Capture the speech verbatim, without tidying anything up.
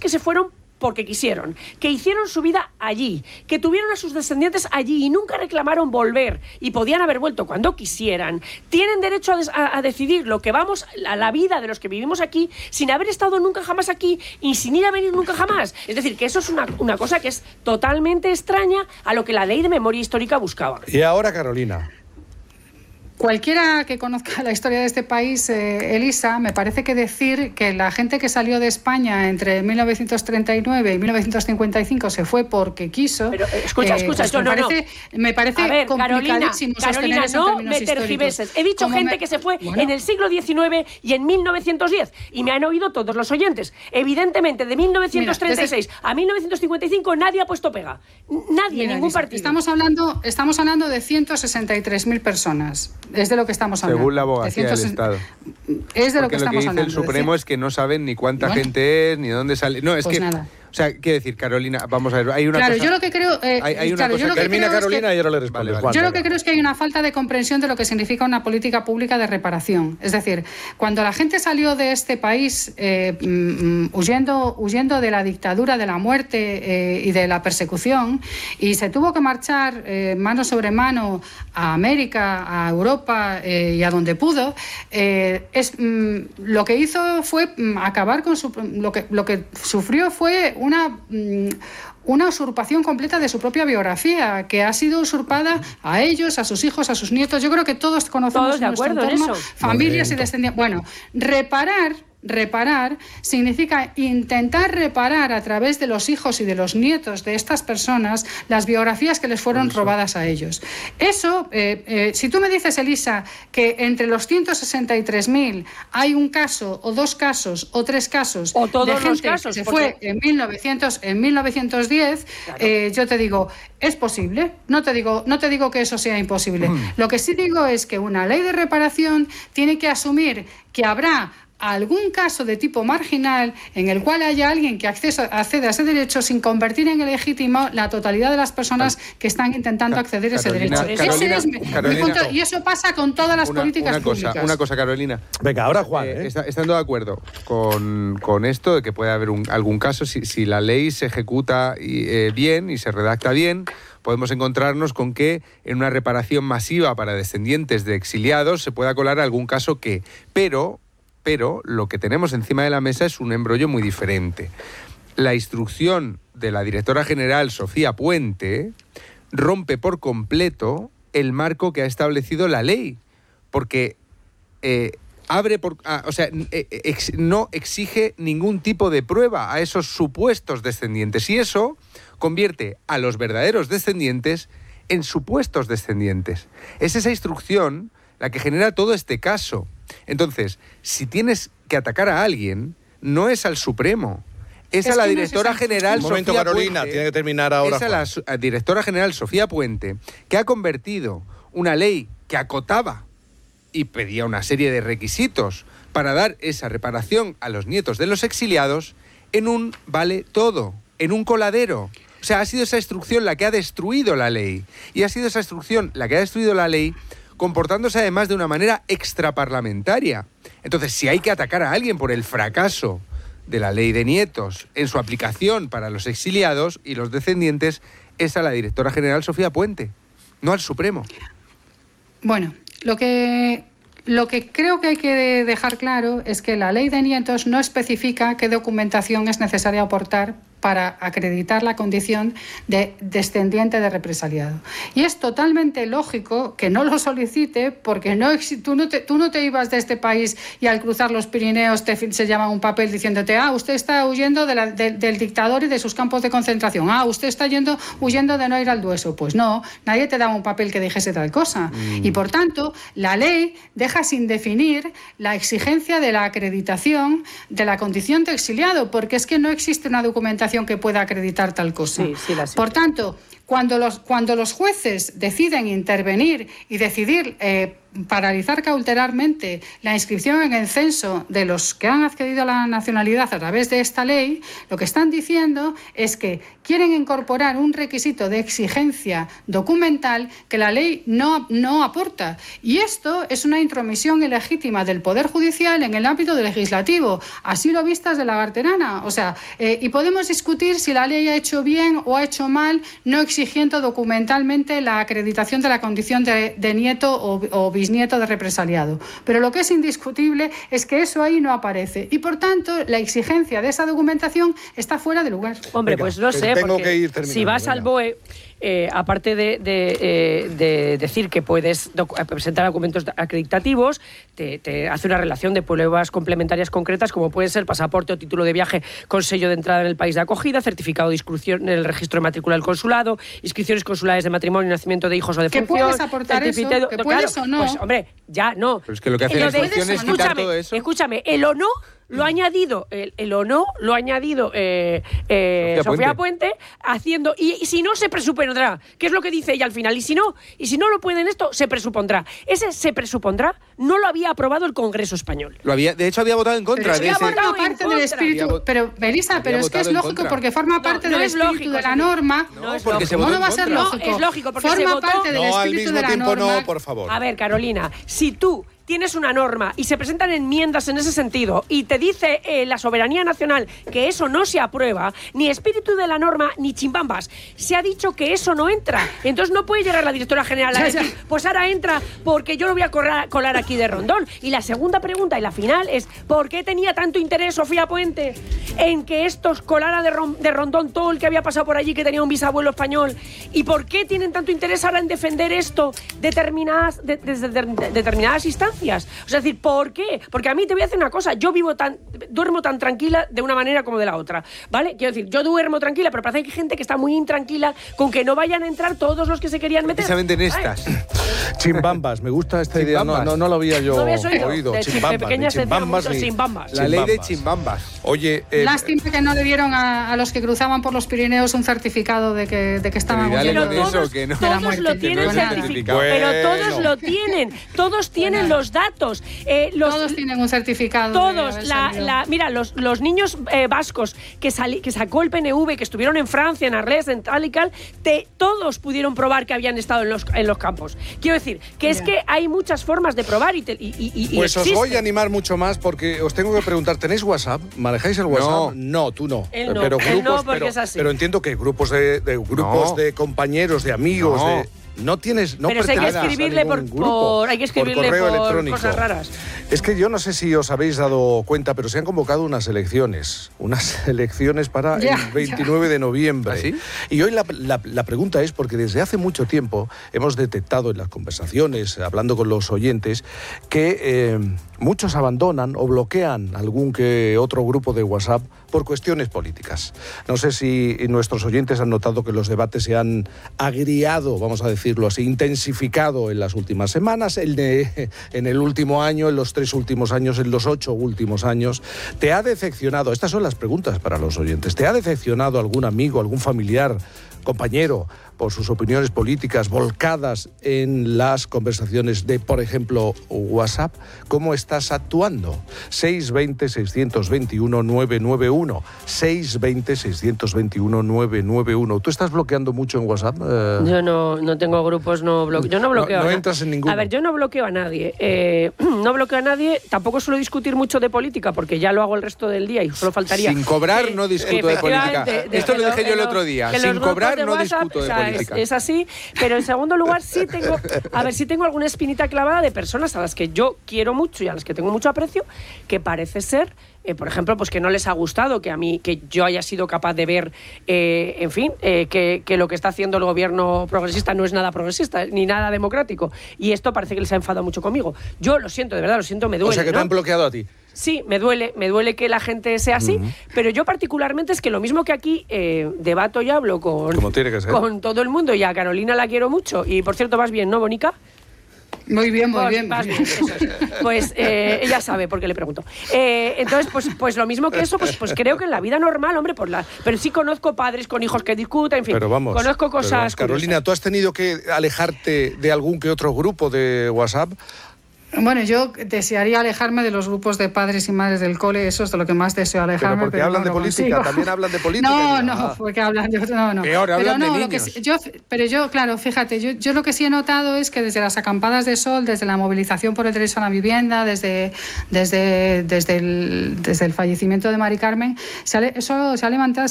que se fueron porque quisieron, que hicieron su vida allí, que tuvieron a sus descendientes allí y nunca reclamaron volver y podían haber vuelto cuando quisieran, tienen derecho a, a, a decidir lo que vamos a la vida de los que vivimos aquí sin haber estado nunca jamás aquí y sin ir a venir nunca jamás. Es decir, que eso es una, una cosa que es totalmente extraña a lo que la ley de memoria histórica buscaba. Y ahora, Carolina. Cualquiera que conozca la historia de este país, eh, Elisa, me parece que decir que la gente que salió de España entre mil novecientos treinta y nueve y mil novecientos cincuenta y cinco se fue porque quiso. Pero, escucha, eh, escucha, pues yo me, no, parece, no. me parece ver, complicadísimo Carolina, sostener eso en no términos me tergiverses. históricos. He dicho gente me... que se fue bueno. en el siglo diecinueve y en mil novecientos diez y me han oído todos los oyentes. Evidentemente, de mil novecientos treinta y seis Mira, desde... a mil novecientos cincuenta y cinco nadie ha puesto pega. Nadie, Mira, ningún Elisa, partido. Estamos hablando, estamos hablando de ciento sesenta y tres mil personas. Es de lo que estamos hablando. Según la abogacía del Estado. Es de lo Porque que estamos lo que dice hablando. el Supremo es que no saben ni cuánta bueno, gente es, ni dónde sale. No, es pues que... Nada. O sea, quiero decir, Carolina, vamos a ver, hay una claro, cosa... yo lo que creo... Eh, hay, hay una claro, cosa yo lo que termina creo Carolina es que, y ahora le responde. Vale, vale. Juan, yo venga. lo que creo es que hay una falta de comprensión de lo que significa una política pública de reparación. Es decir, cuando la gente salió de este país eh, mm, huyendo, huyendo de la dictadura, de la muerte eh, y de la persecución, y se tuvo que marchar eh, mano sobre mano a América, a Europa eh, y a donde pudo, eh, es, mm, lo que hizo fue mm, acabar con su... Lo que, lo que sufrió fue una... Mm, una usurpación completa de su propia biografía, que ha sido usurpada a ellos, a sus hijos, a sus nietos. Yo creo que todos conocemos todos de en nuestro acuerdo entorno en eso. familias Momento. y descendientes. Bueno, reparar... Reparar significa intentar reparar a través de los hijos y de los nietos de estas personas las biografías que les fueron robadas a ellos. Eso, eh, eh, si tú me dices, Elisa, que entre los ciento sesenta y tres mil hay un caso o dos casos o tres casos o todos de gente los casos, que se porque... fue en, mil novecientos, en mil novecientos diez, claro. eh, yo te digo, es posible. No te digo, no te digo que eso sea imposible. Mm. Lo que sí digo es que una ley de reparación tiene que asumir que habrá algún caso de tipo marginal en el cual haya alguien que acceda a ese derecho sin convertir en ilegítimo la totalidad de las personas que están intentando acceder a ese Carolina, derecho. Carolina, ese es mi, Carolina, mi punto, y eso pasa con todas las una, políticas una cosa, públicas. Una cosa, Carolina. Venga, ahora Juan. Eh, ¿eh? está, estando de acuerdo con, con esto de que puede haber un, algún caso, si, si la ley se ejecuta y, eh, bien y se redacta bien, podemos encontrarnos con que en una reparación masiva para descendientes de exiliados se pueda colar algún caso que... Pero... Pero lo que tenemos encima de la mesa es un embrollo muy diferente. La instrucción de la directora general Sofía Puente rompe por completo el marco que ha establecido la ley, porque eh, abre por, ah, o sea, eh, ex, no exige ningún tipo de prueba a esos supuestos descendientes y eso convierte a los verdaderos descendientes en supuestos descendientes. Es esa instrucción la que genera todo este caso. Entonces, si tienes que atacar a alguien, no es al Supremo, es, es a la directora no es general Un momento, Sofía Carolina, Puente, tiene que terminar ahora. Es a la a directora general Sofía Puente, que ha convertido una ley que acotaba y pedía una serie de requisitos para dar esa reparación a los nietos de los exiliados en un vale todo, en un coladero. O sea, ha sido esa instrucción la que ha destruido la ley. Y ha sido esa instrucción la que ha destruido la ley comportándose además de una manera extraparlamentaria. Entonces, si hay que atacar a alguien por el fracaso de la ley de nietos en su aplicación para los exiliados y los descendientes, es a la directora general Sofía Puente, no al Supremo. Bueno, lo que... Lo que creo que hay que dejar claro es que la ley de nietos no especifica qué documentación es necesaria aportar para acreditar la condición de descendiente de represaliado. Y es totalmente lógico que no lo solicite porque no, tú, no te, tú no te ibas de este país y al cruzar los Pirineos te, se llama un papel diciéndote ah, usted está huyendo de la, de, del dictador y de sus campos de concentración. Ah, usted está yendo, huyendo de no ir al Dueso. Pues no, nadie te daba un papel que dijese tal cosa. Mm. Y por tanto, la ley deja sin definir la exigencia de la acreditación de la condición de exiliado, porque es que no existe una documentación que pueda acreditar tal cosa. Sí, sí, la sé. Por tanto, cuando los, cuando los jueces deciden intervenir y decidir eh, paralizar cautelarmente la inscripción en el censo de los que han accedido a la nacionalidad a través de esta ley, lo que están diciendo es que quieren incorporar un requisito de exigencia documental que la ley no, no aporta. Y esto es una intromisión ilegítima del Poder Judicial en el ámbito del legislativo. Así lo vistas de la Garterana. O sea, eh, y podemos discutir si la ley ha hecho bien o ha hecho mal, no exigiendo documentalmente la acreditación de la condición de, de nieto o, o bisnieto de represaliado. Pero lo que es indiscutible es que eso ahí no aparece. Y por tanto, la exigencia de esa documentación está fuera de lugar. Hombre, Venga, pues no sé, tengo porque que ir terminando, si vas venga. al B O E, eh, aparte de, de, eh, de decir que puedes presentar documentos acreditativos, te, te hace una relación de pruebas complementarias concretas, como puede ser pasaporte o título de viaje con sello de entrada en el país de acogida, certificado de inscripción en el registro de matrícula del consulado, inscripciones consulares de matrimonio y nacimiento de hijos o de ¿Que función. puedes aportar eso? certificado- ¿Que no, puedes claro, o no? Pues, hombre, ya no. Pero es que lo que hace Lo la de- instrucción es quitar escúchame, todo eso. Escúchame, el o no lo ha añadido, el, el o no lo ha añadido eh, eh, Sofía Sofía Puente. Puente, haciendo, y, y si no, se presupondrá, que es lo que dice ella al final, y si no, y si no lo pueden esto, se presupondrá. Ese se presupondrá no lo había aprobado el Congreso español. Lo había, de hecho, había votado en contra Pero es de que ese. forma votado en parte del contra. espíritu. Había vo- Pero, Melissa, había pero es que votado es en lógico contra. porque forma parte no del es espíritu lógico, de la señor. norma. No es porque lógico. se ¿Cómo votó no en va a ser contra. lógico? No, es lógico, porque forma se votó- parte del No, al espíritu mismo de la tiempo norma. no, por favor. A ver, Carolina, si tú tienes una norma y se presentan enmiendas en ese sentido y te dice eh, la soberanía nacional que eso no se aprueba, ni espíritu de la norma ni chimbambas, se ha dicho que eso no entra. Entonces no puede llegar la directora general a Ya, decir, ya. pues ahora entra porque yo lo voy a colar, colar aquí de rondón. Y la segunda pregunta y la final es, ¿por qué tenía tanto interés Sofía Puente en que estos colara de, ron- de rondón todo el que había pasado por allí que tenía un bisabuelo español? ¿Y por qué tienen tanto interés ahora en defender esto determinadas, de- desde de- de- determinadas instancias? O sea, es decir, ¿por qué? Porque a mí te voy a decir una cosa, yo vivo tan, duermo tan tranquila de una manera como de la otra, ¿vale? Quiero decir, yo duermo tranquila, pero parece que hay gente que está muy intranquila con que no vayan a entrar todos los que se querían meter. Precisamente en Ay, estas. Chimbambas, me gusta esta idea. No, Chimbambas. no, no lo había yo ¿No habías oído? De chi- Chimbambas, ni pequeñas decían chimbambas, mucho ni- chimbambas. La ley de chimbambas. chimbambas. Oye, eh, Lástima que no le dieron a, a los que cruzaban por los Pirineos un certificado de que, de que estaban Pero dale huyendo con Pero de- eso, todos, que no- de la todos muerte. lo Que tienen no es certificado. certificado. Pero Bueno. todos lo tienen. Todos tienen los datos. Eh, los, Todos tienen un certificado. de Todos, haber la, salido. la- mira, los, los niños eh, vascos que, sali- que sacó el P N V, que estuvieron en Francia, en Arles, en tal y cal, te- todos pudieron probar que habían estado en los, en los campos. Quiero decir, que es Ya. que hay muchas formas de probar y, te- y, y- y pues os existen. voy a animar mucho más porque os tengo que preguntar, ¿tenéis WhatsApp? ¿Manejáis el WhatsApp? No, tú no. Él no, Pero él grupos, no, porque pero, es así. pero entiendo que grupos de, de grupos No. de compañeros, de amigos, No. de no tienes, no Pero si hay que perteneces a escribirle por, ningún grupo, por- hay que escribirle correo por electrónico. cosas raras. Es que yo no sé si os habéis dado cuenta, pero se han convocado unas elecciones, unas elecciones para Ya, el veintinueve de noviembre. ¿Ah, sí? Y hoy la, la- la pregunta es porque desde hace mucho tiempo hemos detectado en las conversaciones, hablando con los oyentes, que eh, muchos abandonan o bloquean algún que otro grupo de WhatsApp por cuestiones políticas. No sé si nuestros oyentes han notado que los debates se han agriado, vamos a decirlo así, intensificado en las últimas semanas, el de, en el último año, en los tres últimos años, en los ocho últimos años. ¿Te ha decepcionado? Estas son las preguntas para los oyentes. ¿Te ha decepcionado algún amigo, algún familiar, compañero, por sus opiniones políticas volcadas en las conversaciones de, por ejemplo, WhatsApp? ¿Cómo estás actuando? seis veinte, seiscientos veintiuno, novecientos noventa y uno. seis veinte, seiscientos veintiuno, novecientos noventa y uno. ¿Tú estás bloqueando mucho en WhatsApp? Eh, Yo no, no tengo grupos, no bloqueo. Yo no bloqueo. No- no a na- entras en ninguno. A ver, yo no bloqueo a nadie. Eh, no bloqueo a nadie. Tampoco suelo discutir mucho de política porque ya lo hago el resto del día y solo faltaría. Sin cobrar que- no que discuto de política. efectivamente, de Esto que lo dije yo el que otro día. que Sin los grupos cobrar de no WhatsApp, discuto de o sea, es- política. Es, así. Pero en segundo lugar, sí tengo. A ver, sí tengo alguna espinita clavada de personas a las que yo quiero mucho y a las que tengo mucho aprecio, que parece ser. Eh, por ejemplo, pues que no les ha gustado que a mí, que yo haya sido capaz de ver, eh, en fin, eh, que, que lo que está haciendo el gobierno progresista no es nada progresista ni nada democrático. Y esto parece que les ha enfadado mucho conmigo. Yo lo siento, de verdad, lo siento, me duele. o sea, que te ¿no? han bloqueado a ti. Sí, me duele, me duele que la gente sea así, pero yo particularmente es que lo mismo que aquí eh, debato y hablo con, Como tiene que ser. con todo el mundo, y a Carolina la quiero mucho, y por cierto vas bien, ¿no, Bonica? Muy bien, muy Pues, bien. vas muy bien, bien. eso es. Pues eh, ella sabe por qué le pregunto. Eh, entonces, pues, pues lo mismo que eso, pues, pues creo que en la vida normal, hombre, por la, pero sí conozco padres con hijos que discutan, en fin, Pero vamos, conozco pero, cosas. Carolina, curiosas. ¿tú has tenido que alejarte de algún que otro grupo de WhatsApp? Bueno, yo desearía alejarme de los grupos de padres y madres del cole, eso es de lo que más deseo alejarme. Pero porque pero hablan no de lo política, consigo. también hablan de política. No, no, Ah. porque hablan de no, no. Peor, pero hablan de no, lo que niños. sí- yo, pero yo, claro, fíjate, yo, yo lo que sí he notado es que desde las acampadas de sol, desde la movilización por el derecho a la vivienda, desde, desde, desde, el, desde el fallecimiento de Mari Carmen, se ha, eso se ha levantado